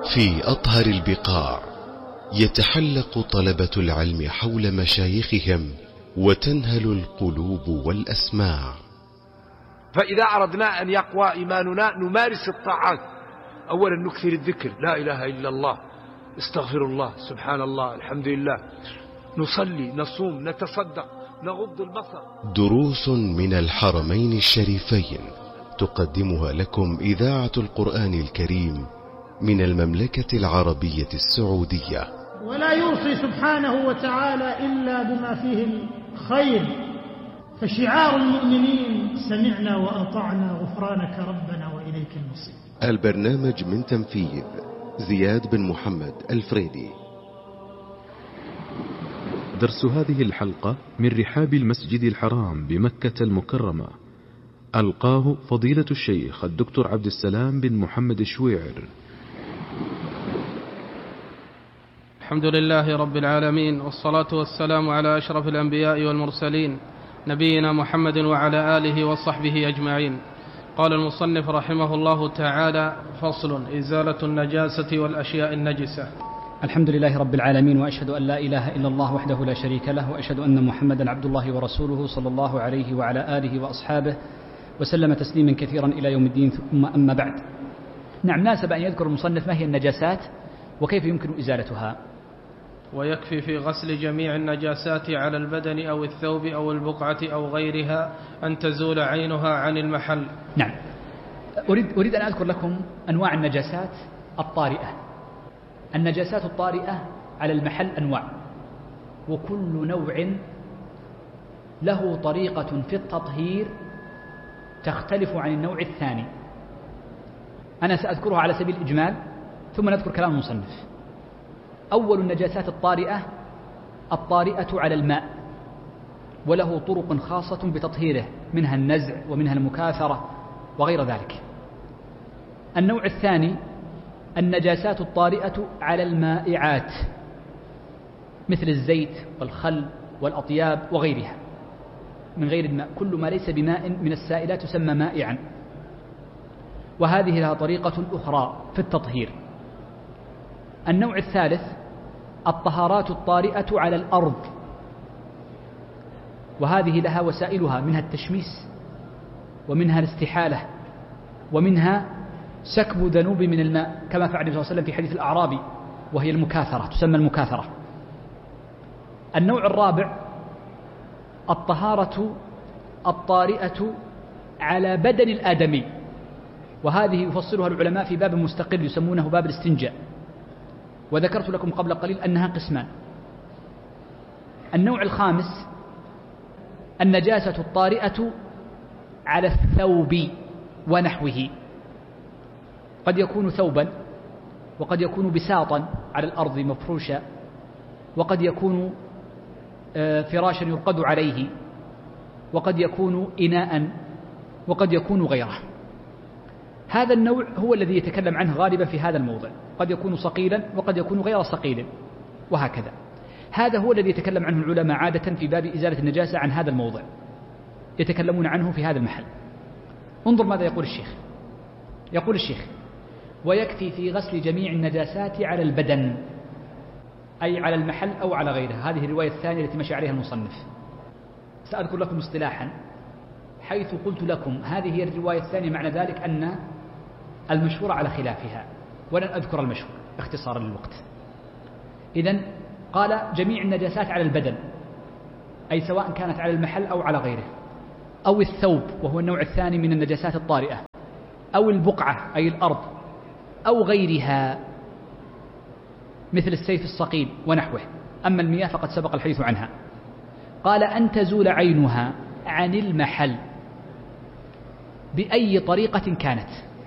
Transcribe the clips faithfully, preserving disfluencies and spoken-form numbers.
في أطهر البقاع يتحلق طلبة العلم حول مشايخهم وتنهل القلوب والأسماع. فإذا أردنا أن يقوى إيماننا نمارس الطاعات. أولا نكثر الذكر، لا إله إلا الله، استغفر الله، سبحان الله، الحمد لله، نصلي، نصوم، نتصدق، نغض البصر. دروس من الحرمين الشريفين تقدمها لكم إذاعة القرآن الكريم من المملكة العربية السعودية. ولا يوصي سبحانه وتعالى إلا بما فيه الخير، فشعار المؤمنين سمعنا وأطعنا غفرانك ربنا وإليك المصير. البرنامج من تنفيذ زياد بن محمد الفريدي. درس هذه الحلقة من رحاب المسجد الحرام بمكة المكرمة، ألقاه فضيلة الشيخ الدكتور عبد السلام بن محمد الشويعر. الحمد لله رب العالمين، والصلاة والسلام على أشرف الأنبياء والمرسلين نبينا محمد وعلى آله وصحبه أجمعين. قال المصنف رحمه الله تعالى: فصل: إزالة النجاسة والأشياء النجسة. الحمد لله رب العالمين، وأشهد أن لا إله إلا الله وحده لا شريك له، وأشهد أن محمدا عبد الله ورسوله صلى الله عليه وعلى آله وأصحابه وسلم تسليما كثيرا إلى يوم الدين، ثم أما بعد. نعم، ناسب أن يذكر المصنف ما هي النجاسات وكيف يمكن إزالتها. ويكفي في غسل جميع النجاسات على البدن أو الثوب أو البقعة أو غيرها أن تزول عينها عن المحل. نعم، أريد, أريد أن أذكر لكم أنواع النجاسات الطارئة. النجاسات الطارئة على المحل أنواع، وكل نوع له طريقة في التطهير تختلف عن النوع الثاني. أنا سأذكرها على سبيل الإجمال ثم نذكر كلام المصنف. أول النجاسات الطارئة الطارئة على الماء، وله طرق خاصة بتطهيره، منها النزع ومنها المكاثرة وغير ذلك. النوع الثاني النجاسات الطارئة على المائعات، مثل الزيت والخل والأطياب وغيرها من غير الماء. كل ما ليس بماء من السائلات يسمى مائعا، وهذه لها طريقة أخرى في التطهير. النوع الثالث الطهارات الطارئة على الأرض، وهذه لها وسائلها، منها التشميس ومنها الاستحالة ومنها سكب ذنوب من الماء، كما فعل النبي صلى الله عليه وسلم في حديث الأعرابي، وهي المكاثرة، تسمى المكاثرة. النوع الرابع الطهارة الطارئة على بدن الآدمي، وهذه يفصلها العلماء في باب مستقل يسمونه باب الاستنجاء، وذكرت لكم قبل قليل أنها قسمان. النوع الخامس النجاسة الطارئة على الثوب ونحوه، قد يكون ثوبا، وقد يكون بساطا على الأرض مفروشا، وقد يكون فراشا يرقد عليه، وقد يكون إناء، وقد يكون غيره. هذا النوع هو الذي يتكلم عنه غالبا في هذا الموضع، قد يكون صقيلا وقد يكون غير صقيل وهكذا. هذا هو الذي يتكلم عنه العلماء عادة في باب إزالة النجاسة عن هذا الموضع، يتكلمون عنه في هذا المحل. انظر ماذا يقول الشيخ. يقول الشيخ: ويكفي في غسل جميع النجاسات على البدن، أي على المحل أو على غيره. هذه الرواية الثانية التي مشي عليها المصنف. سأذكر لكم اصطلاحا، حيث قلت لكم هذه هي الرواية الثانية، معنى ذلك أن المشهور على خلافها، ولن أذكر المشهور اختصارا للوقت. إذن قال جميع النجاسات على البدن، أي سواء كانت على المحل أو على غيره، أو الثوب وهو النوع الثاني من النجاسات الطارئة، أو البقعة أي الأرض، أو غيرها مثل السيف الصقيل ونحوه. أما المياه فقد سبق الحديث عنها. قال أن تزول عينها عن المحل بأي طريقة كانت،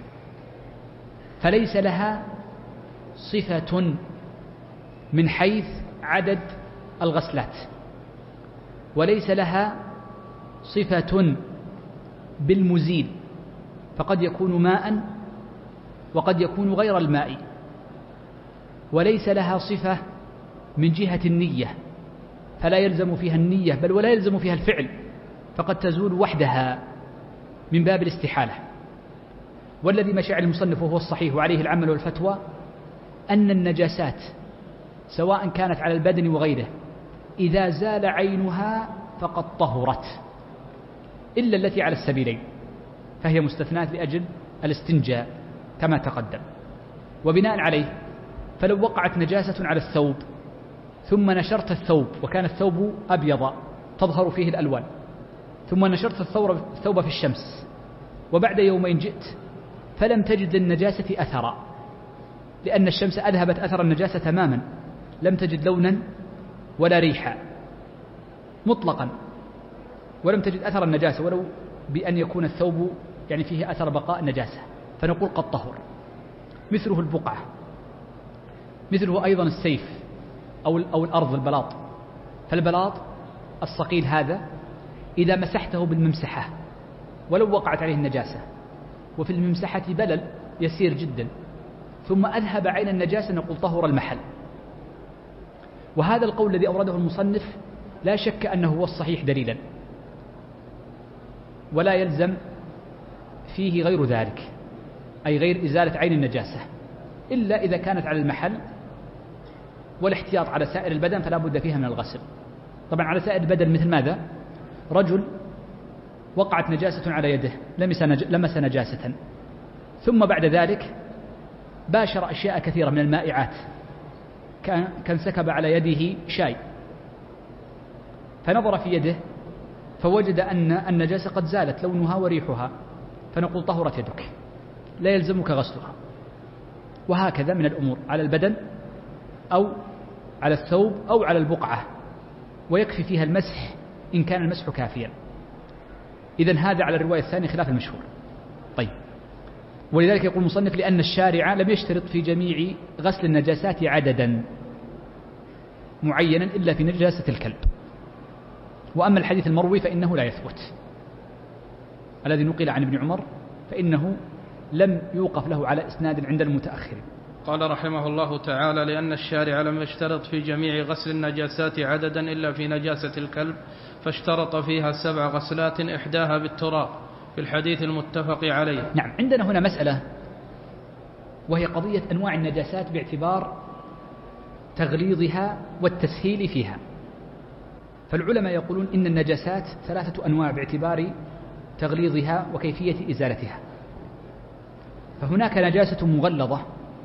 فليس لها صفة من حيث عدد الغسلات، وليس لها صفة بالمزيل، فقد يكون ماء وقد يكون غير الماء، وليس لها صفة من جهة النية، فلا يلزم فيها النية بل ولا يلزم فيها الفعل، فقد تزول وحدها من باب الاستحالة. والذي مشى عليه المصنف وهو الصحيح وعليه العمل والفتوى أن النجاسات سواء كانت على البدن وغيره إذا زال عينها فقد طهرت، إلا التي على السبيلين فهي مستثنات لأجل الاستنجاء كما تقدم. وبناء عليه فلو وقعت نجاسة على الثوب ثم نشرت الثوب وكان الثوب أبيض تظهر فيه الألوان، ثم نشرت الثوب في الشمس وبعد يومين جئت فلم تجد للنجاسة أثرا، لأن الشمس أذهبت أثر النجاسة تماما، لم تجد لونا ولا ريحا مطلقا، ولم تجد أثر النجاسة ولو بأن يكون الثوب يعني فيه أثر بقاء النجاسة، فنقول قد طهر. مثله البقعة، مثله أيضا السيف أو أو الأرض البلاط. فالبلاط الصقيل هذا إذا مسحته بالممسحة ولو وقعت عليه النجاسة وفي الممسحة بلل يسير جدا ثم أذهب عين النجاسة نقول طهر المحل. وهذا القول الذي أورده المصنف لا شك أنه هو الصحيح دليلا، ولا يلزم فيه غير ذلك، أي غير إزالة عين النجاسة، إلا إذا كانت على المحل والاحتياط على سائر البدن فلا بد فيها من الغسل. طبعا على سائر البدن مثل ماذا؟ رجل وقعت نجاسة على يده لمس, نج... لمس نجاسة ثم بعد ذلك باشر أشياء كثيرة من المائعات، كان, كان سكب على يده شاي فنظر في يده فوجد أن النجاسة قد زالت لونها وريحها، فنقول طهرت يدك لا يلزمك غسلها. وهكذا من الأمور على البدن أو على الثوب أو على البقعة، ويكفي فيها المسح إن كان المسح كافيا. إذن هذا على الرواية الثانية خلاف المشهور. طيب، ولذلك يقول المصنف لأن الشارع لم يشترط في جميع غسل النجاسات عددا معينا إلا في نجاسة الكلب. وأما الحديث المروي فإنه لا يثبت، الذي نقل عن ابن عمر فإنه لم يوقف له على إسناد عند المتأخر. قال رحمه الله تعالى: لأن الشارع لم يشترط في جميع غسل النجاسات عددا إلا في نجاسة الكلب، فاشترط فيها سبع غسلات إحداها بالتراب في الحديث المتفق عليه. نعم، عندنا هنا مسألة وهي قضية أنواع النجاسات باعتبار تغليظها والتسهيل فيها. فالعلماء يقولون إن النجاسات ثلاثة أنواع باعتبار تغليظها وكيفية إزالتها. فهناك نجاسة مغلظة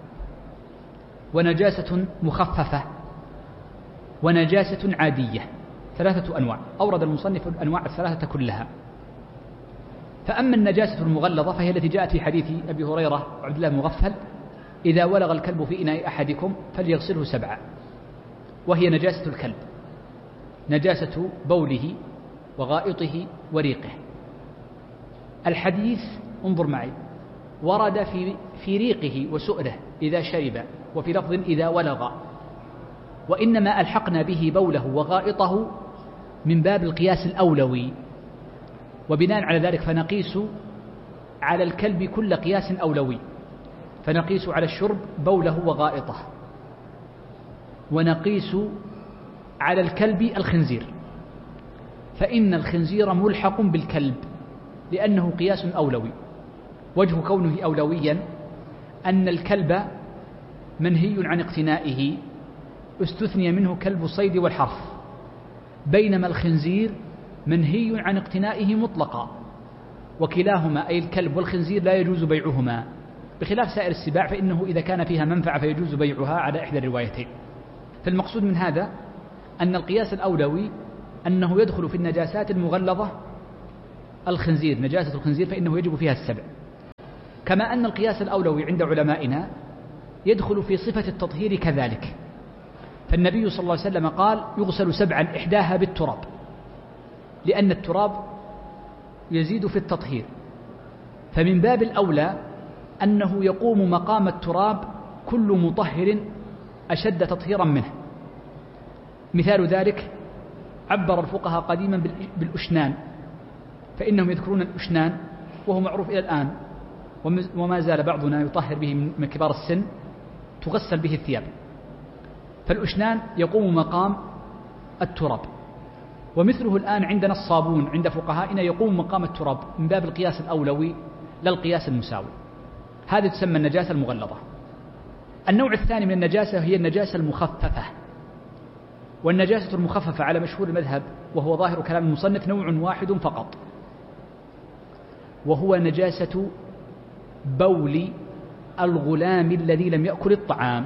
ونجاسة مخففة ونجاسة عادية، ثلاثة أنواع. أورد المصنف الأنواع الثلاثة كلها. فأما النجاسة المغلظة فهي التي جاءت في حديث أبي هريرة وعبد الله المغفل: إذا ولغ الكلب في إناء أحدكم فليغسله سبعا، وهي نجاسة الكلب، نجاسة بوله وغائطه وريقه. الحديث انظر معي ورد في في ريقه وسؤله إذا شرب، وفي لفظ إذا ولغ، وإنما ألحقنا به بوله وغائطه من باب القياس الأولوي، وبناء على ذلك فنقيس على الكلب كل قياس أولوي، فنقيس على الشرب بوله وغائطه، ونقيس على الكلب الخنزير، فإن الخنزير ملحق بالكلب لأنه قياس أولوي. وجه كونه أولويا أن الكلب منهي عن اقتنائه، استثني منه كلب الصيد والحرث، بينما الخنزير منهي عن اقتنائه مطلقا، وكلاهما أي الكلب والخنزير لا يجوز بيعهما، بخلاف سائر السباع فإنه إذا كان فيها منفعة فيجوز بيعها على إحدى الروايتين. فالمقصود من هذا أن القياس الأولوي أنه يدخل في النجاسات المغلظة الخنزير، نجاسة الخنزير فإنه يجب فيها السبع، كما أن القياس الأولوي عند علمائنا يدخل في صفة التطهير كذلك. فالنبي صلى الله عليه وسلم قال: يغسل سبعا إحداها بالتراب، لأن التراب يزيد في التطهير، فمن باب الأولى أنه يقوم مقام التراب كل مطهر أشد تطهيرا منه. مثال ذلك عبر الفقهاء قديما بالأشنان، فإنهم يذكرون الأشنان وهو معروف إلى الآن، وما زال بعضنا يطهر به من كبار السن، تغسل به الثياب. فالأشنان يقوم مقام التراب، ومثله الآن عندنا الصابون عند فقهائنا يقوم مقام التراب من باب القياس الأولوي لا القياس المساوي. هذه تسمى النجاسة المغلظة. النوع الثاني من النجاسة هي النجاسة المخففة. والنجاسة المخففة على مشهور المذهب وهو ظاهر كلام المصنف نوع واحد فقط، وهو نجاسة بول الغلام الذي لم يأكل الطعام.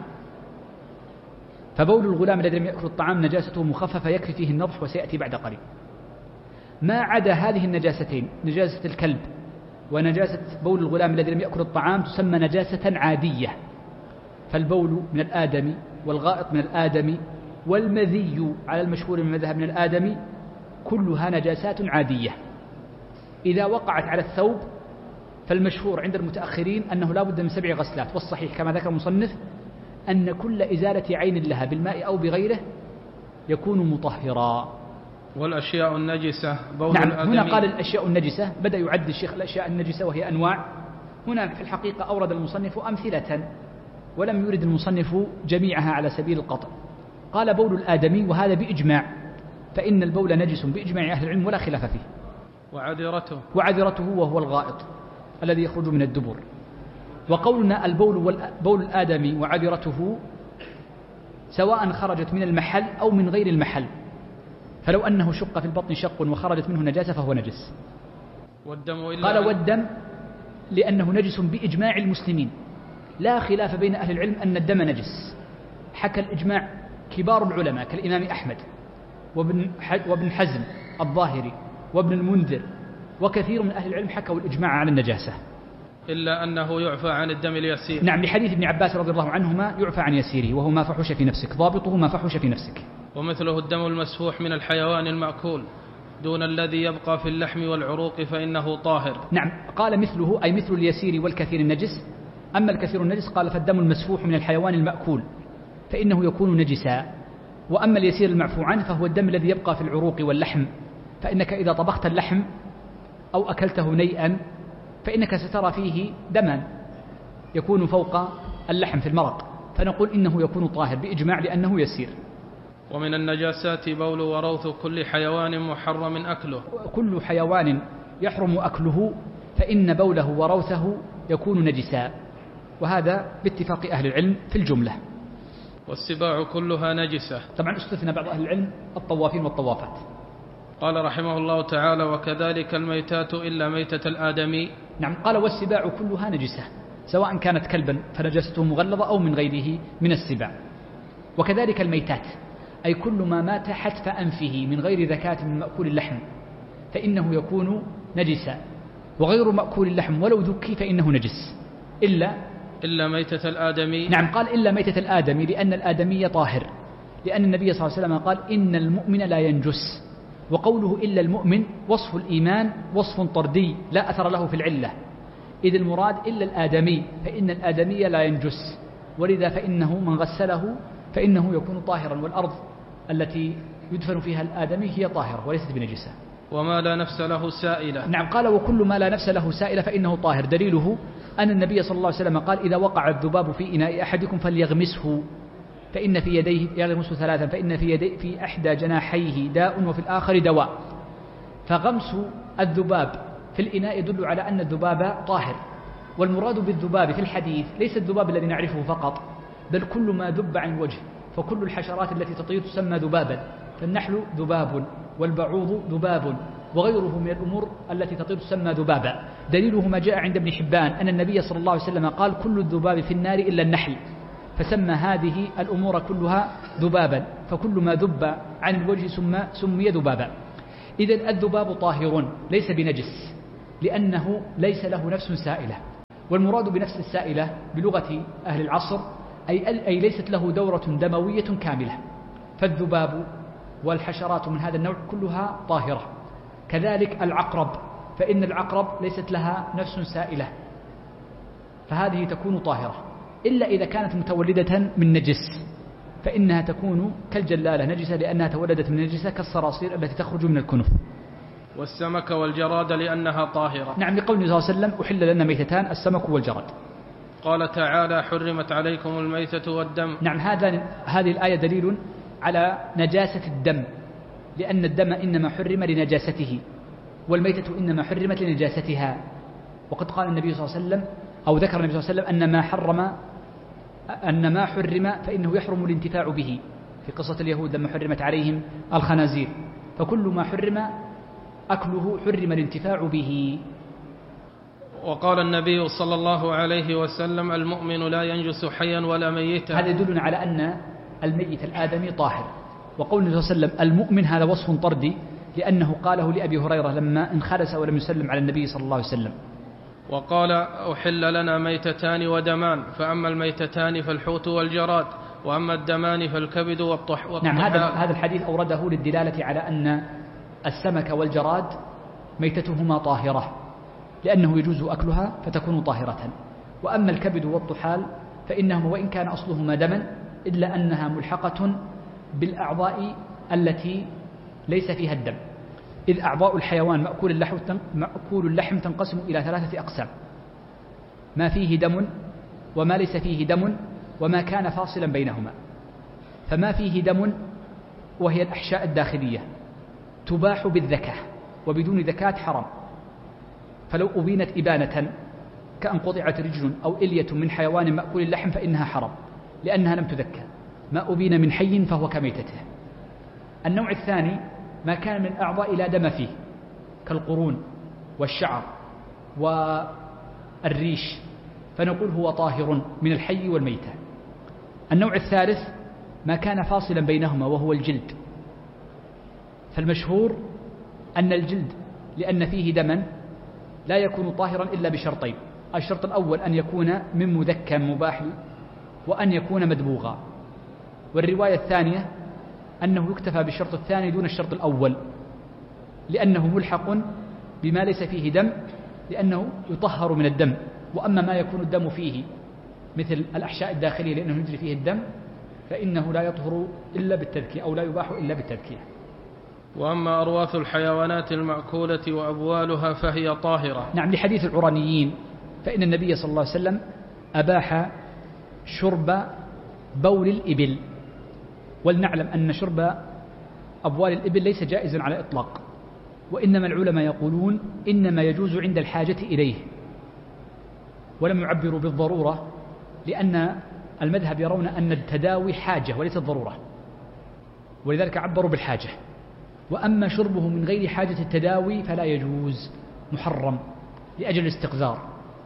فبول الغلام الذي لم يأكل الطعام نجاسته مخففة يكفي فيه النضح وسيأتي بعد قليل. ما عدا هذه النجاستين، نجاسة الكلب ونجاسة بول الغلام الذي لم يأكل الطعام، تسمى نجاسة عادية. فالبول من الآدمي والغائط من الآدمي والمذي على المشهور من المذهب من الآدمي كلها نجاسات عادية. إذا وقعت على الثوب فالمشهور عند المتأخرين أنه لا بد من سبع غسلات، والصحيح كما ذكر المصنف أن كل إزالة عين لها بالماء أو بغيره يكون مطهرا. والأشياء النجسة بول نعم الآدمي. هنا قال الأشياء النجسة، بدأ يعد الشيخ الأشياء النجسة وهي أنواع. هنا في الحقيقة أورد المصنف أمثلة ولم يرد المصنف جميعها على سبيل القطع. قال بول الآدمي وهذا بإجماع، فإن البول نجس بإجماع أهل العلم ولا خلاف فيه. وعذرته وعذرته وهو الغائط الذي يخرج من الدبر. وقولنا البول والبول الآدمي وعذرته سواء خرجت من المحل أو من غير المحل، فلو أنه شق في البطن شق وخرجت منه نجاسة فهو نجس. والدم إلا قال والدم لأنه نجس بإجماع المسلمين، لا خلاف بين أهل العلم أن الدم نجس. حكى الإجماع كبار العلماء كالإمام أحمد وابن وابن حزم الظاهري وابن المنذر وكثير من أهل العلم حكوا الإجماع على النجاسة، إلا أنه يعفى عن الدم اليسير. نعم، لحديث ابن عباس رضي الله عنهما يعفى عن يسيره وهو ما فحش في نفسك، ضابطه ما فحش في نفسك. ومثله الدم المسفوح من الحيوان المأكول دون الذي يبقى في اللحم والعروق فإنه طاهر. نعم، قال مثله أي مثل اليسير والكثير النجس. أما الكثير النجس قال فالدم المسفوح من الحيوان المأكول فإنه يكون نجسا. وأما اليسير المعفو عنه فهو الدم الذي يبقى في العروق واللحم، فإنك إذا طبخت اللحم أو أكلته نيئا فإنك سترى فيه دما يكون فوق اللحم في المرق، فنقول إنه يكون طاهر بإجماع لأنه يسير. ومن النجاسات بول وروث كل حيوان محرم أكله. كل حيوان يحرم أكله فإن بوله وروثه يكون نجسا، وهذا باتفاق أهل العلم في الجملة. والسباع كلها نجسة. طبعا استثنى بعض أهل العلم الطوافين والطوافات. قال رحمه الله تعالى وكذلك الميتات إلا ميتة الآدمي. نعم، قال والسباع كلها نجسة سواء كانت كلبا فنجسته مغلظة أو من غيره من السباع. وكذلك الميتات أي كل ما مات حتف أنفه من غير ذكاة من مأكول اللحم فإنه يكون نجسا، وغير مأكول اللحم ولو ذكي فإنه نجس إلا إلا ميتة الآدمي. نعم، قال إلا ميتة الآدمي لأن الآدمي طاهر، لأن النبي صلى الله عليه وسلم قال إن المؤمن لا ينجس. وقوله إلا المؤمن وصف الإيمان وصف طردي لا أثر له في العلة، إذ المراد إلا الآدمي، فإن الآدمي لا ينجس، ولذا فإنه من غسله فإنه يكون طاهرا، والأرض التي يدفن فيها الآدمي هي طاهرة وليست بنجسة. وما لا نفس له سائلة. نعم، قال وكل ما لا نفس له سائلة فإنه طاهر. دليله أن النبي صلى الله عليه وسلم قال إذا وقع الذباب في إناء أحدكم فليغمسه فإن في يديه يغمسه ثلاثا فإن في يديه في إحدى جناحيه داء وفي الآخر دواء. فغمس الذباب في الإناء يدل على أن الذباب طاهر. والمراد بالذباب في الحديث ليس الذباب الذي نعرفه فقط، بل كل ما ذب عن الوجه، فكل الحشرات التي تطير تسمى ذبابا، فالنحل ذباب والبعوض ذباب وغيره من الأمور التي تطير تسمى ذبابا. دليله ما جاء عند ابن حبان أن النبي صلى الله عليه وسلم قال كل الذباب في النار إلا النحل، فسمى هذه الأمور كلها ذبابا، فكل ما ذب عن الوجه سمي ذبابا. إذن الذباب طاهر ليس بنجس لأنه ليس له نفس سائلة. والمراد بنفس السائلة بلغة أهل العصر أي, أي ليست له دورة دموية كاملة، فالذباب والحشرات من هذا النوع كلها طاهرة. كذلك العقرب، فإن العقرب ليست لها نفس سائلة، فهذه تكون طاهرة إلا إذا كانت متولدة من نجس، فإنها تكون كالجلالة نجسة لأنها تولدت من نجسة كالصراصير التي تخرج من الكنف. والسمك والجراد لأنها طاهرة. نعم، لقول النبي صلى الله عليه وسلم أحل لنا ميتتان السمك والجراد. قال تعالى حرمت عليكم الميتة والدم. نعم، هذا هذه الآية دليل على نجاسة الدم، لأن الدم إنما حرم لنجاسته والميتة إنما حرمت لنجاستها. وقد قال النبي صلى الله عليه وسلم أو ذكر النبي صلى الله عليه وسلم أن ما حرم أن ما حرم فإنه يحرم الانتفاع به، في قصة اليهود لما حرمت عليهم الخنازير، فكل ما حرم أكله حرم الانتفاع به. وقال النبي صلى الله عليه وسلم: المؤمن لا ينجس حيا ولا ميتا. هذا يدلنا على أن الميت الآدمي طاهر. وقول النبي صلى الله عليه وسلم المؤمن هذا وصف طردي، لأنه قاله لأبي هريرة لما انخلس ولم يسلم على النبي صلى الله عليه وسلم. وقال: أحل لنا ميتتان ودمان، فأما الميتتان فالحوت والجراد، وأما الدمان فالكبد والطحال. نعم، هذا هذا الحديث أورده للدلالة على أن السمك والجراد ميتتهما طاهرة، لأنه يجوز أكلها فتكون طاهرة. وأما الكبد والطحال فإنهما وإن كان أصلهما دما إلا أنها ملحقة بالأعضاء التي ليس فيها الدم، إذ أعضاء الحيوان مأكول اللحم, مأكول اللحم تنقسم إلى ثلاثة أقسام: ما فيه دم، وما ليس فيه دم، وما كان فاصلا بينهما. فما فيه دم وهي الأحشاء الداخلية تباح بالذكاة، وبدون ذكاة حرام. فلو أبينت إبانة كأن قطعت رجل أو إلية من حيوان مأكول اللحم فإنها حرام، لأنها لم تذكى. ما أبين من حي فهو كميتته. النوع الثاني ما كان من أعضاء لا دم فيه، كالقرون والشعر والريش، فنقول هو طاهر من الحي والميتة. النوع الثالث ما كان فاصلا بينهما وهو الجلد، فالمشهور أن الجلد لأن فيه دما لا يكون طاهرا إلا بشرطين: الشرط الأول أن يكون من مذكى مباح، وأن يكون مدبوغا. والرواية الثانية أنه يكتفى بالشرط الثاني دون الشرط الأول، لأنه ملحق بما ليس فيه دم، لأنه يطهر من الدم. وأما ما يكون الدم فيه مثل الأحشاء الداخلية لأنه يجري فيه الدم فإنه لا يطهر إلا بالتذكية، أو لا يباح إلا بالتذكية. وأما أرواث الحيوانات المأكولة وأبوالها فهي طاهرة. نعم، لحديث العرانيين فإن النبي صلى الله عليه وسلم أباح شرب بول الإبل. ولنعلم أن شرب أبوال الإبل ليس جائزا على إطلاق، وإنما العلماء يقولون إنما يجوز عند الحاجة إليه، ولم يعبروا بالضرورة، لأن المذهب يرون أن التداوي حاجة وليست ضرورة، ولذلك عبروا بالحاجة. وأما شربه من غير حاجة التداوي فلا يجوز، محرم لأجل الاستقذار،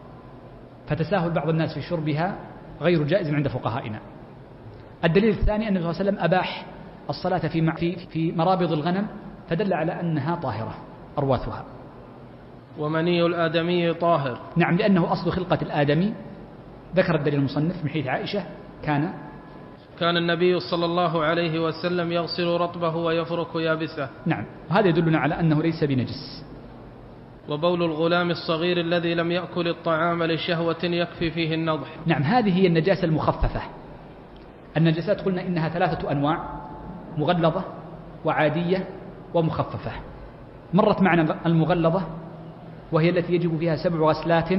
فتساهل بعض الناس في شربها غير جائز عند فقهائنا. الدليل الثاني أن النبي صلى الله عليه وسلم أباح الصلاة في في في مرابض الغنم، فدل على أنها طاهرة أرواثها. ومني الآدمي طاهر. نعم، لأنه أصل خلقة الآدمي. ذكر الدليل المصنف من حديث عائشة: كان كان النبي صلى الله عليه وسلم يغسل رطبه ويفرك يابسه. نعم، هذا يدلنا على أنه ليس بنجس. وبول الغلام الصغير الذي لم يأكل الطعام لشهوة يكفي فيه النضح. نعم، هذه هي النجاسة المخففة. النجاسات قلنا إنها ثلاثة أنواع: مغلظة وعادية ومخففة. مرت معنا المغلظة وهي التي يجب فيها سبع غسلات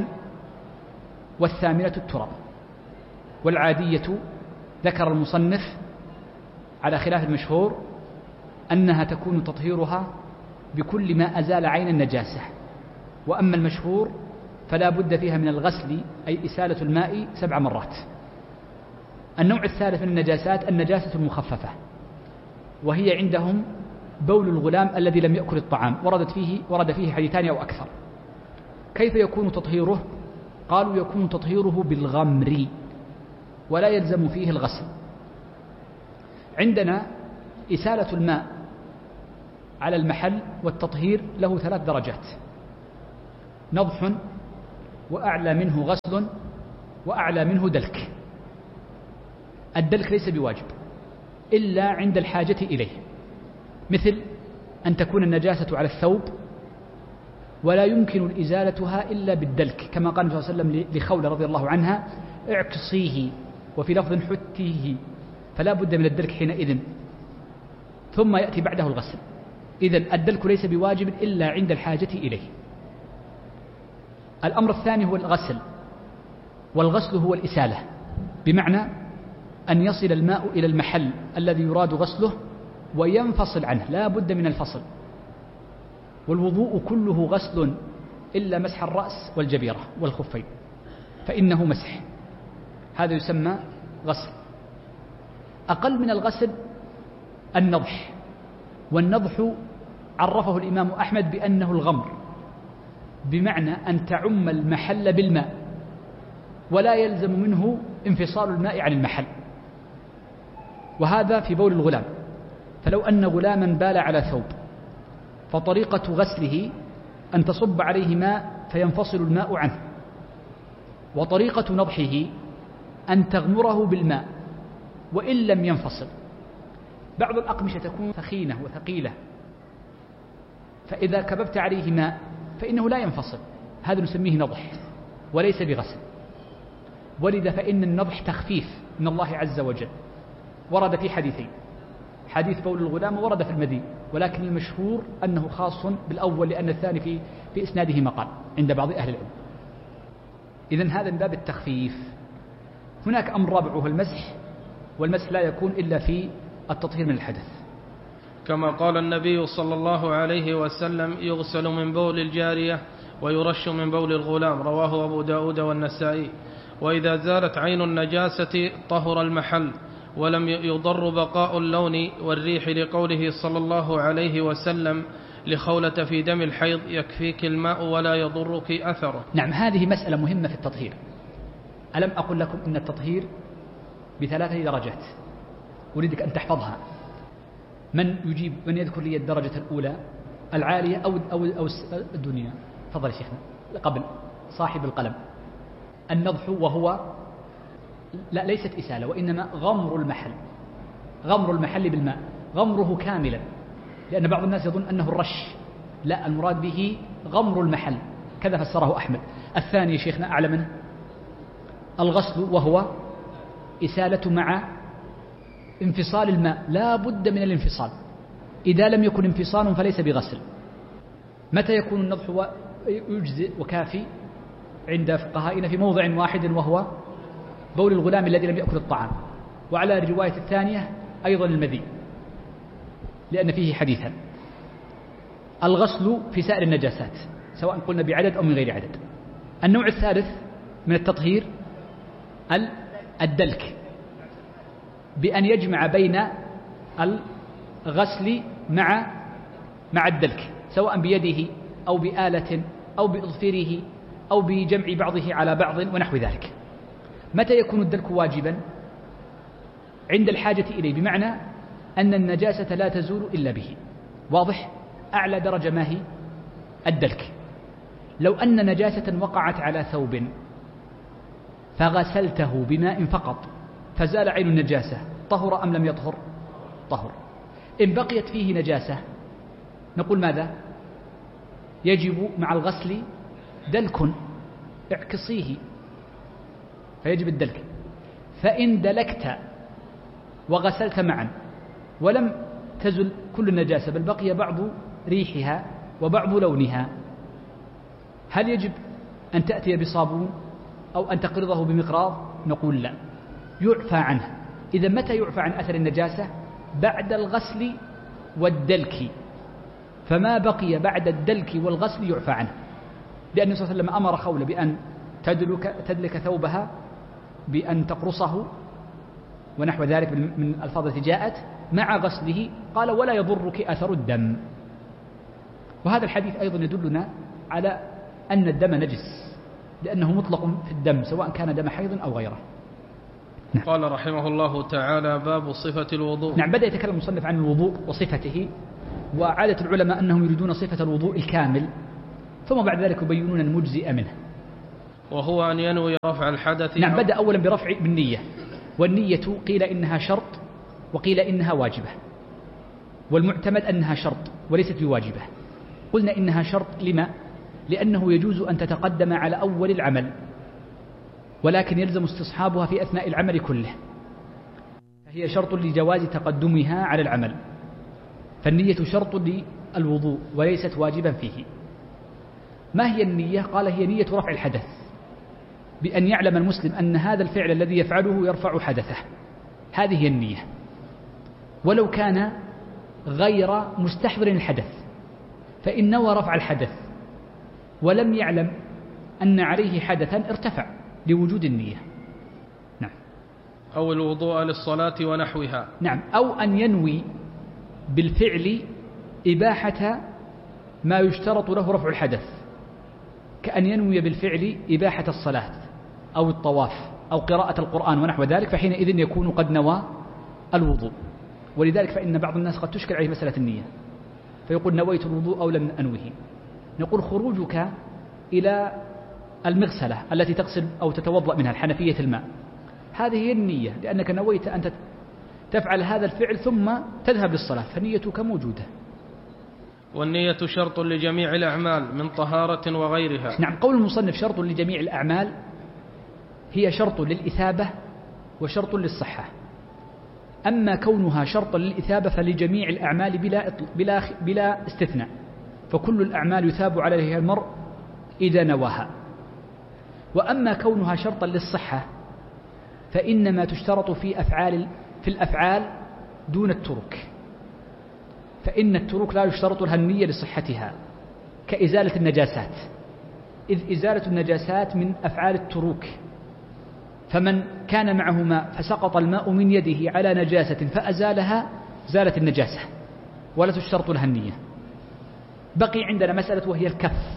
والثامنة التراب. والعادية ذكر المصنف على خلاف المشهور أنها تكون تطهيرها بكل ما أزال عين النجاسة، وأما المشهور فلا بد فيها من الغسل، أي إسالة الماء سبع مرات. النوع الثالث من النجاسات النجاسة المخففة، وهي عندهم بول الغلام الذي لم يأكل الطعام، وردت فيه ورد فيه حديثان أو أكثر. كيف يكون تطهيره؟ قالوا يكون تطهيره بالغمر ولا يلزم فيه الغسل. عندنا إسالة الماء على المحل والتطهير له ثلاث درجات: نضح، وأعلى منه غسل، وأعلى منه دلك. الدلك ليس بواجب إلا عند الحاجة إليه، مثل أن تكون النجاسة على الثوب ولا يمكن إزالتها إلا بالدلك، كما قال النبي صلى الله عليه وسلم لخولة رضي الله عنها: اعكصيه، وفي لفظ حتيه، فلا بد من الدلك حينئذ، ثم يأتي بعده الغسل. إذن الدلك ليس بواجب إلا عند الحاجة إليه. الأمر الثاني هو الغسل، والغسل هو الإسالة، بمعنى أن يصل الماء إلى المحل الذي يراد غسله وينفصل عنه، لا بد من الفصل. والوضوء كله غسل إلا مسح الرأس والجبيرة والخفين، فإنه مسح، هذا يسمى غسل. أقل من الغسل النضح، والنضح عرفه الإمام أحمد بأنه الغمر، بمعنى أن تعم المحل بالماء ولا يلزم منه انفصال الماء عن المحل، وهذا في بول الغلام. فلو أن غلاما بال على ثوب فطريقة غسله أن تصب عليه ماء فينفصل الماء عنه، وطريقة نضحه أن تغمره بالماء وإن لم ينفصل. بعض الأقمشة تكون ثخينة وثقيلة، فإذا كببت عليه ماء فإنه لا ينفصل، هذا نسميه نضح وليس بغسل. ولذا فإن النضح تخفيف من الله عز وجل، ورد في حديثين، حديث بول الغلام ورد في المذي، ولكن المشهور أنه خاص بالأول لأن الثاني في, في إسناده مقال عند بعض أهل العلم. إذن هذا من باب التخفيف. هناك أمر رابع وهو المسح، والمسح لا يكون إلا في التطهير من الحدث، كما قال النبي صلى الله عليه وسلم: يغسل من بول الجارية ويرش من بول الغلام، رواه أبو داود والنسائي. وإذا زالت عين النجاسة طهر المحل ولم يضر بقاء اللون والريح، لقوله صلى الله عليه وسلم لخولة في دم الحيض: يكفيك الماء ولا يضرك أثره. نعم، هذه مسألة مهمة في التطهير. ألم أقل لكم إن التطهير بثلاثة درجات؟ أريدك أن تحفظها. من يجيب من يذكر لي الدرجة الأولى العالية أو أو أو الدنيا؟ تفضل شيخنا قبل صاحب القلم. النضح وهو لا ليست إسالة، وإنما غمر المحل، غمر المحل بالماء، غمره كاملا، لأن بعض الناس يظن أنه الرش، لا، المراد به غمر المحل، كذا فسره أحمد. الثاني شيخنا أعلى منه الغسل، وهو إسالة مع انفصال الماء، لا بد من الانفصال، إذا لم يكن انفصال فليس بغسل. متى يكون النضح يجزئ وكافي؟ عند فقهائنا في موضع واحد، وهو بول الغلام الذي لم يأكل الطعام، وعلى الرواية الثانية أيضا المذي لأن فيه حديثا. الغسل في سائر النجاسات سواء قلنا بعدد أو من غير عدد. النوع الثالث من التطهير الدلك، بأن يجمع بين الغسل مع مع الدلك، سواء بيده أو بآلة أو بإظفيره أو بجمع بعضه على بعض ونحو ذلك. متى يكون الدلك واجبا؟ عند الحاجة إليه، بمعنى أن النجاسة لا تزول إلا به. واضح؟ أعلى درجة ما هي؟ الدلك. لو أن نجاسة وقعت على ثوب فغسلته بماء فقط فزال عين النجاسة، طهر أم لم يطهر؟ طهر. إن بقيت فيه نجاسة نقول ماذا؟ يجب مع الغسل دلك، اعكصيه، فيجب الدلك. فإن دلكت وغسلت معا ولم تزل كل النجاسة بل بقي بعض ريحها وبعض لونها، هل يجب أن تأتي بصابون أو أن تقرضه بمقراض؟ نقول لا، يعفى عنه. إذا متى يعفى عن أثر النجاسة؟ بعد الغسل والدلك، فما بقي بعد الدلك والغسل يعفى عنه، لأن صلى الله عليه وسلم أمر خولة بأن تدلك, تدلك ثوبها، بأن تقرصه ونحو ذلك من الألفاظ التي جاءت مع غسله، قال: ولا يضرك أثر الدم. وهذا الحديث أيضا يدلنا على أن الدم نجس، لأنه مطلق في الدم سواء كان دم حيض أو غيره. نعم. قال رحمه الله تعالى: باب صفة الوضوء. نعم، بدأ يتكلم المصنف عن الوضوء وصفته، وعادة العلماء أنهم يريدون صفة الوضوء الكامل، ثم بعد ذلك يبينون المجزئ منه، وهو أن ينوي رفع الحدث. نعم، بدأ أولا برفع بالنية، والنية قيل إنها شرط وقيل إنها واجبة، والمعتمد أنها شرط وليست بواجبة. قلنا إنها شرط لما؟ لأنه يجوز أن تتقدم على أول العمل، ولكن يلزم استصحابها في أثناء العمل كله، فهي شرط لجواز تقدمها على العمل. فالنية شرط للوضوء وليست واجبا فيه. ما هي النية؟ قال: هي نية رفع الحدث، بأن يعلم المسلم أن هذا الفعل الذي يفعله يرفع حدثه، هذه هي النية. ولو كان غير مستحضر الحدث، فإن نوى رفع الحدث ولم يعلم أن عليه حدثا ارتفع لوجود النية. نعم. أو الوضوء للصلاة ونحوها. نعم، أو أن ينوي بالفعل إباحة ما يشترط له رفع الحدث، كأن ينوي بالفعل إباحة الصلاة أو الطواف أو قراءة القرآن ونحو ذلك، فحينئذ يكون قد نوى الوضوء. ولذلك فإن بعض الناس قد تشكل عليه مسألة النية، فيقول نويت الوضوء أو لم أنوه. نقول خروجك إلى المغسلة التي تغسل أو تتوضأ منها الحنفية الماء، هذه هي النية، لأنك نويت أن تفعل هذا الفعل ثم تذهب للصلاة، فنيتك موجودة. والنية شرط لجميع الأعمال من طهارة وغيرها. نعم، قول المصنف شرط لجميع الأعمال هي شرط للإثابة وشرط للصحة. أما كونها شرطا للإثابة فلجميع الأعمال بلا, بلا, بلا استثناء، فكل الأعمال يثاب عليها المرء إذا نواها. وأما كونها شرطا للصحة فإنما تشترط في أفعال في الأفعال دون الترك، فإن الترك لا يشترط لها النية لصحتها، كإزالة النجاسات، إذ إزالة النجاسات من أفعال التروك، فمن كان معه ماء فسقط الماء من يده على نجاسة فأزالها زالت النجاسة ولا تشترط لها النية. بقي عندنا مسألة وهي الكف.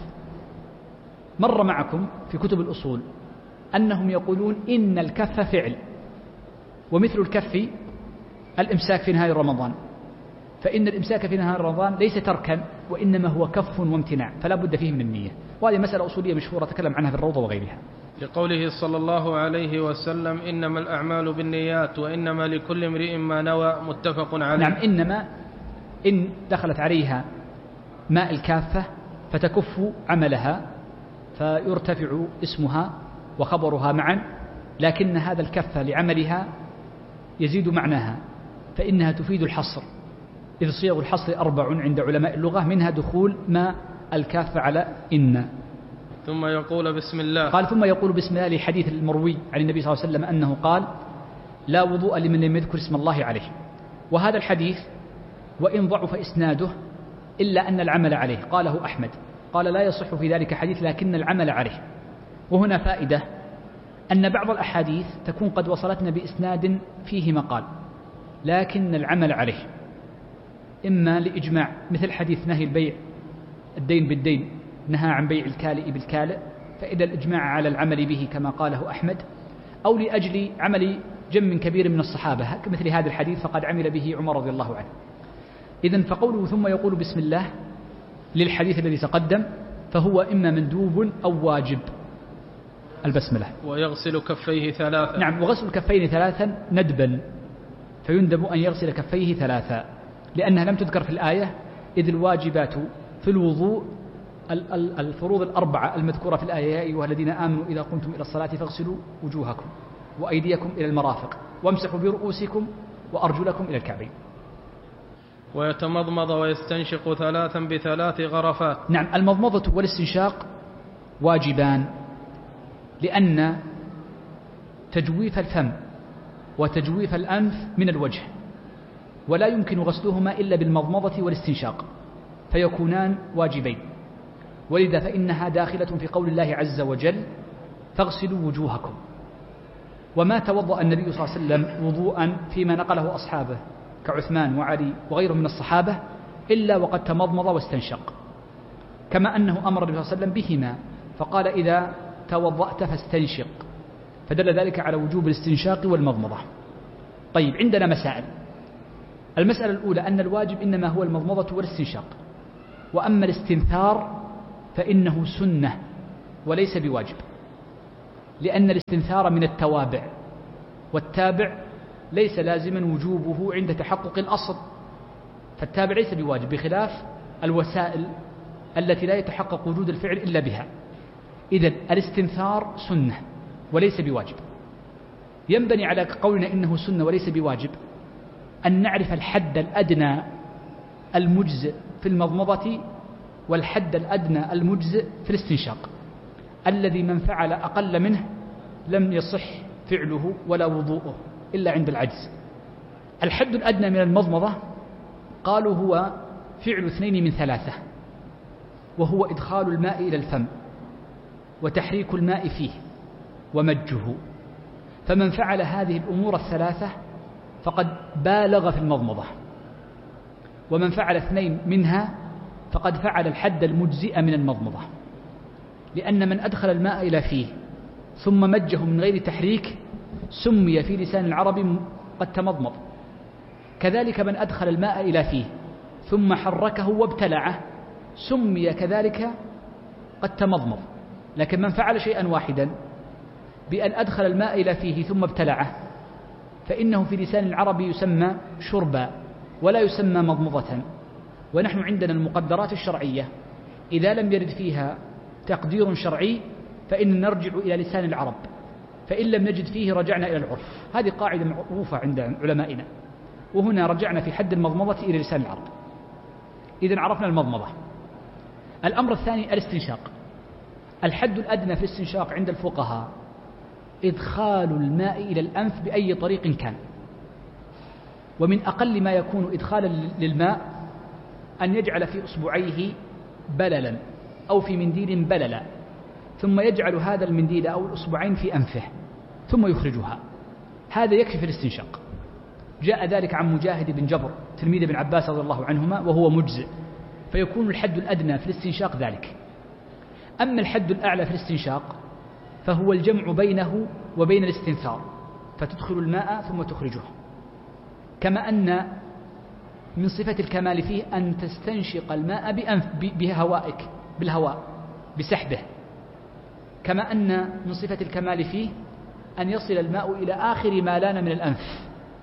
مر معكم في كتب الأصول أنهم يقولون إن الكف فعل، ومثل الكف الإمساك في نهار رمضان، فإن الإمساك في نهار رمضان ليس تركا وإنما هو كف وامتناع، فلا بد فيه من النية. وهذه مسألة أصولية مشهورة تكلم عنها في الروضة وغيرها. لقوله صلى الله عليه وسلم إنما الأعمال بالنيات وإنما لكل امرئ ما نوى، متفق عليه. نعم، إنما إن دخلت عليها ماء الكافة فتكف عملها فيرتفع اسمها وخبرها معا، لكن هذا الكف لعملها يزيد معناها، فإنها تفيد الحصر، إذ صيغ الحصر أربع عند علماء اللغة، منها دخول ماء الكافة على إن. ثم يقول بسم الله. قال ثم يقول بسم الله لحديث المروي عن النبي صلى الله عليه وسلم أنه قال لا وضوء لمن لم يذكر اسم الله عليه. وهذا الحديث وإن ضعف إسناده إلا أن العمل عليه، قاله أحمد، قال لا يصح في ذلك حديث لكن العمل عليه. وهنا فائدة أن بعض الأحاديث تكون قد وصلتنا بإسناد فيه مقال لكن العمل عليه، إما لإجماع مثل حديث نهي البيع الدين بالدين، نهى عن بيع الكالئ بالكالئ، فإذا الإجماع على العمل به كما قاله أحمد، أو لأجل عمل جم كبير من الصحابة كمثل هذا الحديث فقد عمل به عمر رضي الله عنه. إذن فقوله ثم يقول بسم الله للحديث الذي تقدم فهو إما مندوب أو واجب البسملة. ويغسل كفيه ثلاثا. نعم، وغسل الكفين ثلاثا ندبا، فيندب أن يغسل كفيه ثلاثا لأنها لم تذكر في الآية، إذ الواجبات في الوضوء الفروض الأربعة المذكورة في الآية يا أيها الذين آمنوا إذا قمتم إلى الصلاة فاغسلوا وجوهكم وأيديكم إلى المرافق وامسحوا برؤوسكم وأرجلكم إلى الكعبين. ويتمضمض ويستنشق ثلاثا بثلاث غرفات. نعم، المضمضة والاستنشاق واجبان، لأن تجويف الفم وتجويف الأنف من الوجه، ولا يمكن غسلهما إلا بالمضمضة والاستنشاق، فيكونان واجبين. ولذا فإنها داخلة في قول الله عز وجل فاغسلوا وجوهكم. وما توضأ النبي صلى الله عليه وسلم وضوءا فيما نقله أصحابه كعثمان وعلي وغيرهم من الصحابة إلا وقد تمضمض واستنشق، كما أنه أمر النبي صلى الله عليه وسلم بهما فقال إذا توضأت فاستنشق، فدل ذلك على وجوب الاستنشاق والمضمضة. طيب، عندنا مسائل. المسألة الأولى أن الواجب إنما هو المضمضة والاستنشاق، وأما الاستنثار فإنه سنة وليس بواجب، لأن الاستنثار من التوابع، والتابع ليس لازما وجوبه عند تحقق الأصل، فالتابع ليس بواجب، بخلاف الوسائل التي لا يتحقق وجود الفعل إلا بها. إذن الاستنثار سنة وليس بواجب. ينبني على قولنا إنه سنة وليس بواجب أن نعرف الحد الأدنى المجزئ في المضمضة والحد الأدنى المجزئ في الاستنشاق، الذي من فعل أقل منه لم يصح فعله ولا وضوءه إلا عند العجز. الحد الأدنى من المضمضة قالوا هو فعل اثنين من ثلاثة، وهو إدخال الماء إلى الفم وتحريك الماء فيه ومجه. فمن فعل هذه الأمور الثلاثة فقد بالغ في المضمضة، ومن فعل اثنين منها فقد فعل الحد المجزئ من المضمضة، لأن من أدخل الماء إلى فيه ثم مجه من غير تحريك سمي في لسان العرب قد تمضمض. كذلك من أدخل الماء إلى فيه ثم حركه وابتلعه سمي كذلك قد تمضمض. لكن من فعل شيئا واحدا بأن أدخل الماء إلى فيه ثم ابتلعه فإنه في لسان العرب يسمى شربا ولا يسمى مضمضة. ونحن عندنا المقدرات الشرعية إذا لم يرد فيها تقدير شرعي فإن نرجع إلى لسان العرب، فإن لم نجد فيه رجعنا إلى العرف. هذه قاعدة معروفة عند علمائنا، وهنا رجعنا في حد المضمضة إلى لسان العرب. إذن عرفنا المضمضة. الأمر الثاني الاستنشاق. الحد الأدنى في الاستنشاق عند الفقهاء إدخال الماء إلى الأنف بأي طريق كان، ومن أقل ما يكون إدخالا للماء أن يجعل في أصبعيه بللا أو في منديل بللا، ثم يجعل هذا المنديل أو الأصبعين في أنفه ثم يخرجها. هذا يكفي في الاستنشاق. جاء ذلك عن مجاهد بن جبر تلميذ ابن عباس رضي الله عنهما وهو مجزئ، فيكون الحد الأدنى في الاستنشاق ذلك. أما الحد الأعلى في الاستنشاق فهو الجمع بينه وبين الاستنثار، فتدخل الماء ثم تخرجه. كما أن من صفة الكمال فيه أن تستنشق الماء بأنف بهوائك بالهواء بسحبه. كما أن من صفة الكمال فيه أن يصل الماء إلى آخر ما لان من الأنف.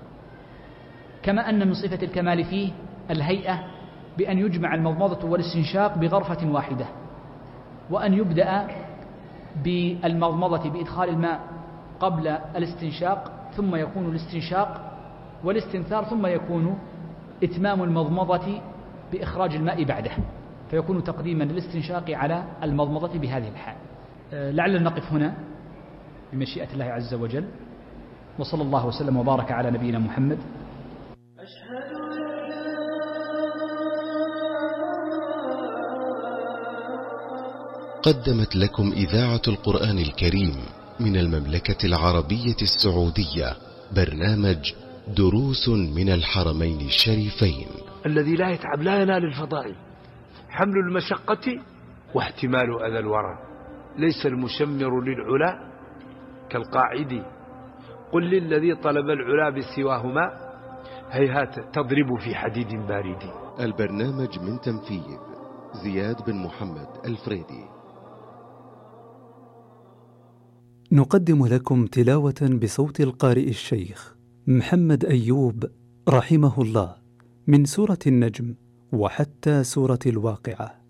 كما أن من صفة الكمال فيه الهيئة بأن يجمع المضمضة والاستنشاق بغرفة واحدة، وأن يبدأ بالمضمضة بإدخال الماء قبل الاستنشاق، ثم يكون الاستنشاق والاستنثار، ثم يكون إتمام المضمضة بإخراج الماء بعده، فيكون تقديما للاستنشاق على المضمضة بهذه الحال. لعلنا نقف هنا بمشيئة الله عز وجل، وصلى الله وسلم وبارك على نبينا محمد. قدمت لكم إذاعة القرآن الكريم من المملكة العربية السعودية برنامج دروس من الحرمين الشريفين. الذي لا يتعب لا ينال الفضائل. حمل المشقة واحتمال أذى الورى، ليس المشمر للعلا كالقاعد. قل للذي طلب العلا بسواهما هيهات تضرب في حديد بارد. البرنامج من تنفيذ زياد بن محمد الفريدي. نقدم لكم تلاوة بصوت القارئ الشيخ محمد أيوب رحمه الله من سورة النجم وحتى سورة الواقعة.